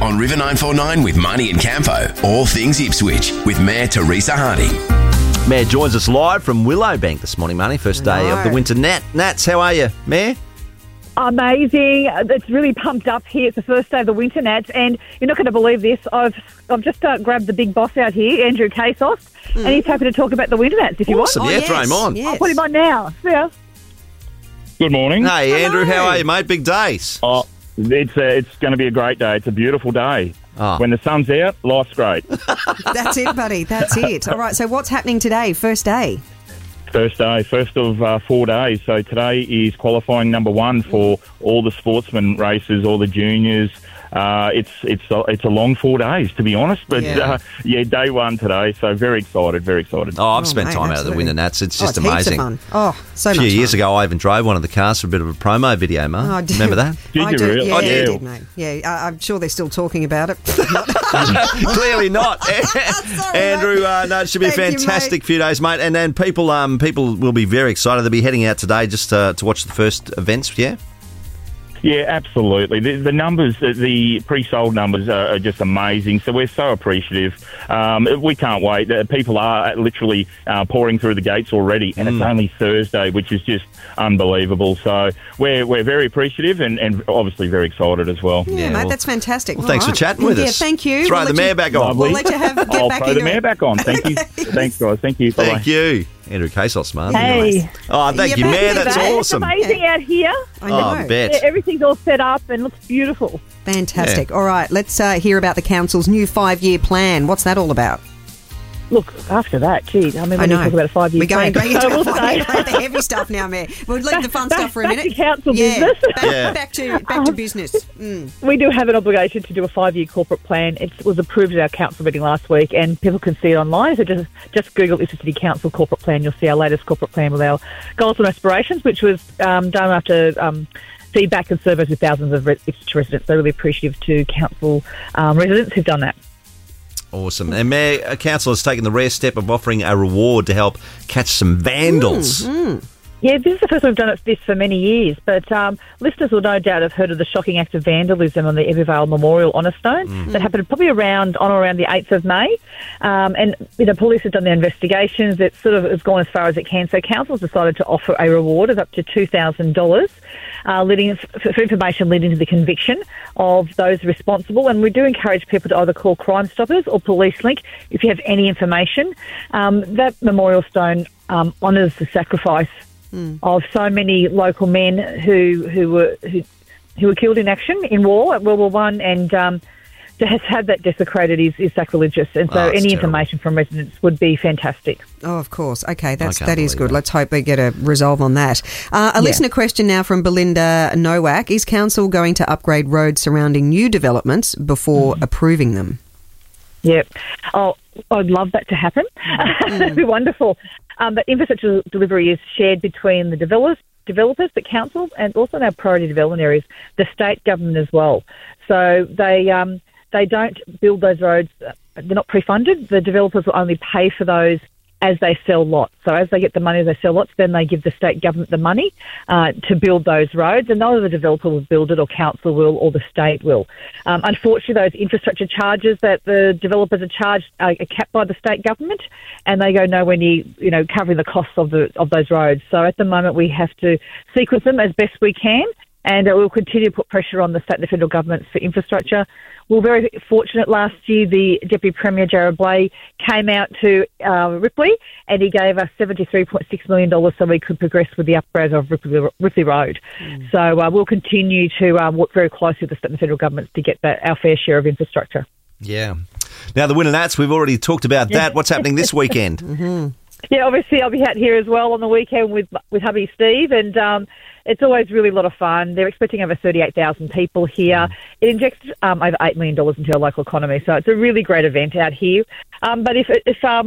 On River 949 with Marnie and Campo. All things Ipswich with Mayor Teresa Harding. Mayor joins us live from Willowbank this morning, Marnie. First day of the winter Nats. How are you, Mayor? Amazing. It's really pumped up here. It's the first day of the winter Nats, and you're not going to believe this. I've just grabbed the big boss out here, Andrew Kasos, and he's happy to talk about the winter Nats if you want. Yeah, throw him on. Yes. I'll put him on now. Yeah. Good morning. Hey, Andrew, how are you, mate? Big days. Oh, it's going to be a great day. It's a beautiful day. Oh. When the sun's out, life's great. That's it, buddy. That's it. All right, so what's happening today? First day? First day, first of 4 days. So today is qualifying number one for all the sportsman races, all the juniors. It's a long 4 days, to be honest. But day one today. So very excited, very excited. Oh, I've spent time out of the winter Nats. It's just amazing. Heaps of fun. Oh, so much fun. A few years fun. ago, I even drove one of the cars for a bit of a promo video, mate. Remember that? Did you really? Yeah, I did. did, mate. Yeah, I'm sure they're still talking about it. Clearly not. Andrew, no, it should be a fantastic few days, mate. And then people will be very excited. They'll be heading out today just to watch the first events, yeah? Yeah, absolutely. The numbers, the pre-sold numbers are just amazing. So we're so appreciative. We can't wait. People are literally pouring through the gates already, and it's only Thursday, which is just unbelievable. So we're very appreciative and obviously very excited as well. Yeah, mate, that's fantastic. Well, thanks for chatting with us. Yeah, thank you. Throw the mayor back on. We'll let you get I'll back throw into the mayor it. back on. Thank you. Thanks, guys. Thank you. Bye-bye. Thank you. Andrew Kasos, man. Hey. Oh, thank you, Mayor. That's awesome. It's amazing out here. I know. Oh, I bet. Yeah, everything's all set up and looks beautiful. Fantastic. All right, let's hear about the council's new 5-year plan. What's that all about? Look, after that, geez, I mean, we're talking about a 5-year We're going plan. into So the 5-year plan, the heavy stuff now, Mayor. We'll leave the fun stuff for a back minute. to council business. Back to business. We do have an obligation to do a 5-year corporate plan. It was approved at our council meeting last week, and people can see it online. So just Google Ipswich City Council corporate plan. You'll see our latest corporate plan with our goals and aspirations, which was done after feedback and surveys with thousands of Ipswich residents. So really appreciative to council residents who've done that. Awesome. And Mayor, Council has taken the rare step of offering a reward to help catch some vandals. Yeah, this is the first time we've done this for many years, but listeners will no doubt have heard of the shocking act of vandalism on the Evervale Memorial Honour Stone that happened probably on or around the 8th of May. And police have done their investigations. It sort of has gone as far as it can. So council's decided to offer a reward of up to $2,000 for information leading to the conviction of those responsible. And we do encourage people to either call Crime Stoppers or Police Link if you have any information. That memorial stone honours the sacrifice of so many local men who were killed in action in war at World War One, and to have that desecrated is sacrilegious. And so any information from residents would be fantastic. Oh, of course. Okay, that is good. Let's hope they get a resolve on that. A listener question now from Belinda Nowak. Is council going to upgrade roads surrounding new developments before approving them? Yep. Oh, I'd love that to happen. That'd be wonderful. But infrastructure delivery is shared between the developers, the council, and also in our priority development areas, the state government as well. So they don't build those roads. They're not pre-funded. The developers will only pay for those as they sell lots. So as they get the money as they sell lots, then they give the state government the money to build those roads, and neither the developer will build it or council will or the state will. Unfortunately, those infrastructure charges that the developers are charged are capped by the state government, and they go nowhere near covering the costs of those roads. So at the moment we have to sequence them as best we can, and we'll continue to put pressure on the state and the federal governments for infrastructure. We were very fortunate last year. The Deputy Premier, Jared Blay, came out to Ripley and he gave us $73.6 million so we could progress with the upgrade of Ripley Road. So we'll continue to work very closely with the state and federal governments to get our fair share of infrastructure. Yeah. Now, the Winter Nats, we've already talked about that. What's happening this weekend? Yeah, obviously I'll be out here as well on the weekend with hubby Steve, and it's always really a lot of fun. They're expecting over 38,000 people here. It injects over $8 million into our local economy, so it's a really great event out here. But if